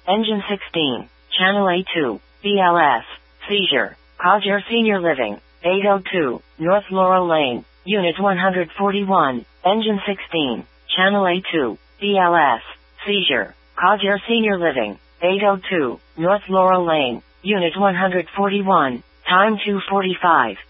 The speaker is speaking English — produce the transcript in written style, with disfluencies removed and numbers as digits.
Engine 16, Channel A2, BLS, seizure, Codger Senior Living, 802, North Laurel Lane, Unit 141, Engine 16, Channel A2, BLS, seizure, Codger Senior Living, 802, North Laurel Lane, Unit 141, time 2:45.